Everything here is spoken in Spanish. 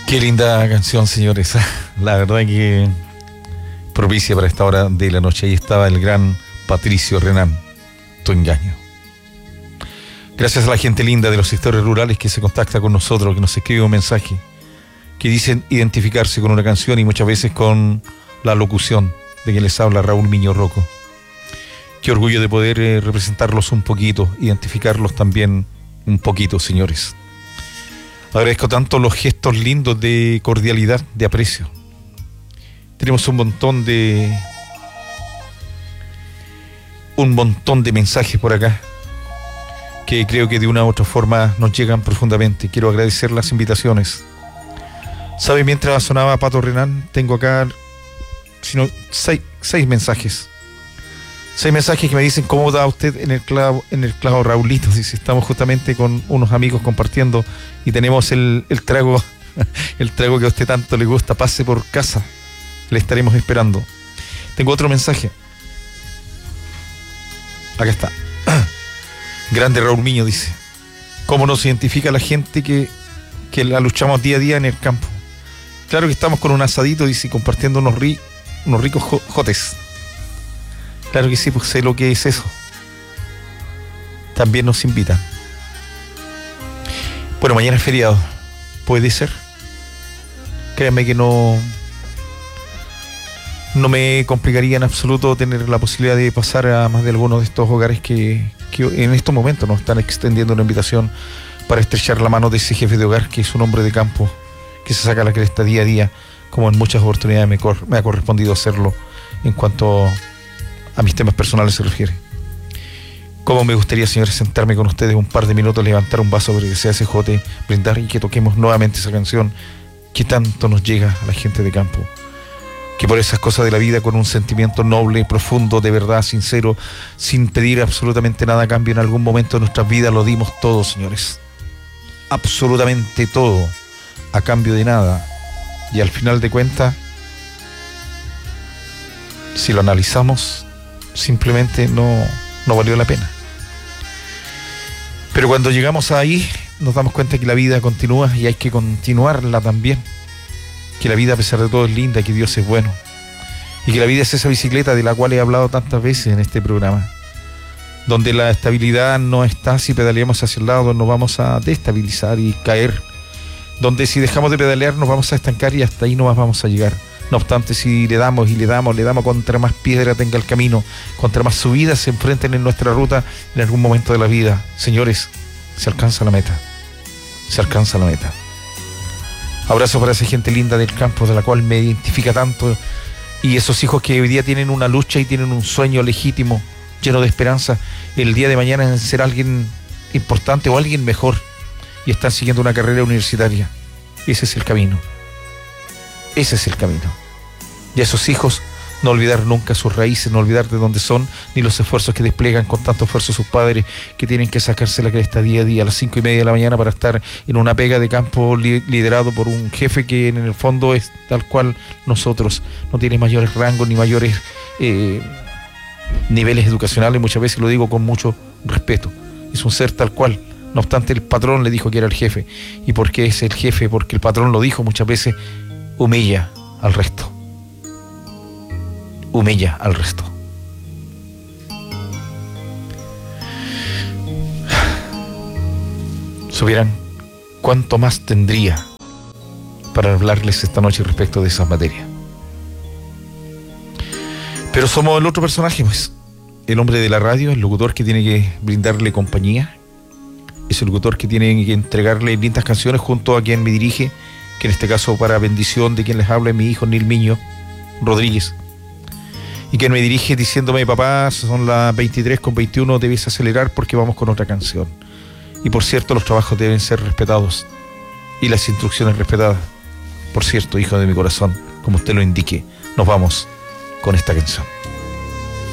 Qué linda canción, señores. La verdad que propicia para esta hora de la noche. Ahí estaba el gran Patricio Renán, Tu Engaño. Gracias a la gente linda de los sectores rurales que se contacta con nosotros, que nos escribe un mensaje, que dicen identificarse con una canción y muchas veces con la locución de quien les habla, Raúl Miño Rocco. Qué orgullo de poder representarlos un poquito, identificarlos también un poquito, señores. Agradezco tanto los gestos lindos de cordialidad, de aprecio. Tenemos un montón de mensajes por acá que creo que de una u otra forma nos llegan profundamente. Quiero agradecer las invitaciones. ¿Sabe? Mientras sonaba Pato Renán, tengo acá seis mensajes. 6 mensajes que me dicen cómo da usted en el clavo, Raulito. Dice, estamos justamente con unos amigos compartiendo y tenemos el trago, el trago que a usted tanto le gusta. Pase por casa, le estaremos esperando. Tengo otro mensaje. Acá está. Grande Raúl Miño, dice, ¿cómo nos identifica la gente que la luchamos día a día en el campo? Claro que estamos con un asadito, dice, compartiendo unos ricos jotes. Claro que sí, pues sé lo que es eso. También nos invitan. Bueno, mañana es feriado. Puede ser. Créanme que no me complicaría en absoluto tener la posibilidad de pasar a más de algunos de estos hogares que en estos momentos nos están extendiendo una invitación para estrechar la mano de ese jefe de hogar que es un hombre de campo, que se saca la cresta día a día, como en muchas oportunidades me ha correspondido hacerlo en cuanto a mis temas personales se refiere. Cómo me gustaría, señores, sentarme con ustedes un par de minutos, levantar un vaso para que sea ese jote, brindar y que toquemos nuevamente esa canción que tanto nos llega a la gente de campo. Que por esas cosas de la vida, con un sentimiento noble, profundo, de verdad, sincero, sin pedir absolutamente nada a cambio, en algún momento de nuestras vidas lo dimos todo, señores. Absolutamente todo, a cambio de nada. Y al final de cuentas, si lo analizamos, simplemente no valió la pena. Pero cuando llegamos ahí, nos damos cuenta que la vida continúa y hay que continuarla también. Que la vida, a pesar de todo, es linda, que Dios es bueno. Y que la vida es esa bicicleta de la cual he hablado tantas veces en este programa. Donde la estabilidad no está, si pedaleamos hacia el lado nos vamos a destabilizar y caer. Donde si dejamos de pedalear nos vamos a estancar y hasta ahí no más vamos a llegar. No obstante, si le damos contra más piedra tenga el camino, contra más subidas se enfrenten en nuestra ruta, en algún momento de la vida, señores, se alcanza la meta. Se alcanza la meta. Abrazo para esa gente linda del campo, de la cual me identifica tanto, y esos hijos que hoy día tienen una lucha y tienen un sueño legítimo, lleno de esperanza, el día de mañana en ser alguien importante o alguien mejor, y están siguiendo una carrera universitaria. Ese es el camino. Ese es el camino. Y a esos hijos, no olvidar nunca sus raíces, no olvidar de dónde son, ni los esfuerzos que despliegan con tanto esfuerzo sus padres, que tienen que sacarse la cresta día a día a las 5:30 de la mañana para estar en una pega de campo liderado por un jefe que en el fondo es tal cual nosotros, no tiene mayores rangos ni mayores niveles educacionales, muchas veces lo digo con mucho respeto, es un ser tal cual. No obstante, el patrón le dijo que era el jefe. ¿Y por qué es el jefe? Porque el patrón lo dijo muchas veces, humilla al resto. Humilla al resto. Supieran cuánto más tendría para hablarles esta noche respecto de esas materias. Pero somos el otro personaje, pues. El hombre de la radio, el locutor que tiene que brindarle compañía. Es el locutor que tiene que entregarle lindas canciones junto a quien me dirige, que en este caso, para bendición de quien les habla, es mi hijo Nil Miño Rodríguez. Y quien me dirige diciéndome, papá, son las 23:21, debes acelerar porque vamos con otra canción. Y por cierto, los trabajos deben ser respetados y las instrucciones respetadas. Por cierto, hijo de mi corazón, como usted lo indique, nos vamos con esta canción.